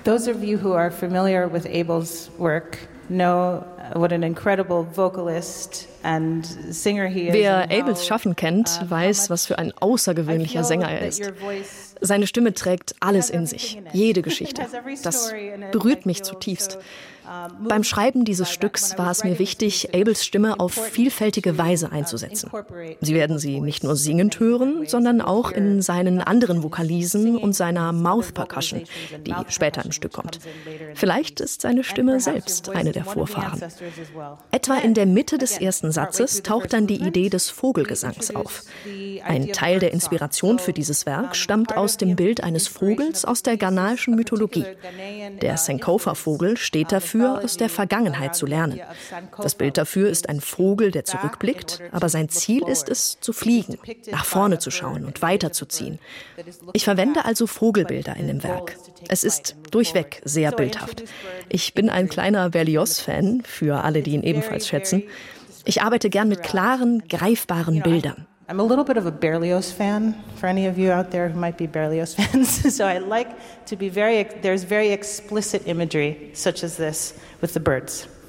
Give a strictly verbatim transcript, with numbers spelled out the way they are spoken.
Those of you who are familiar with Abel's work know what an incredible vocalist and singer he is. Wer Abels Schaffen kennt, weiß, was für ein außergewöhnlicher Sänger er ist. Seine Stimme trägt alles in sich, jede Geschichte. Das berührt mich zutiefst. Beim Schreiben dieses Stücks war es mir wichtig, Abels Stimme auf vielfältige Weise einzusetzen. Sie werden sie nicht nur singend hören, sondern auch in seinen anderen Vokalisen und seiner Mouth Percussion, die später im Stück kommt. Vielleicht ist seine Stimme selbst eine der Vorfahren. Etwa in der Mitte des ersten Satzes taucht dann die Idee des Vogelgesangs auf. Ein Teil der Inspiration für dieses Werk stammt aus dem Bild eines Vogels aus der ghanaischen Mythologie. Der Sankofa-Vogel steht dafür, aus der Vergangenheit zu lernen. Das Bild dafür ist ein Vogel, der zurückblickt, aber sein Ziel ist es, zu fliegen, nach vorne zu schauen und weiterzuziehen. Ich verwende also Vogelbilder in dem Werk. Es ist durchweg sehr bildhaft. Ich bin ein kleiner Berlioz-Fan, für alle, die ihn ebenfalls schätzen. Ich arbeite gern mit klaren, greifbaren Bildern. I'm a little bit of a Berlioz fan, for any of you out there who might be Berlioz fans. So I like to be very, there's very explicit imagery, such as this, with the birds.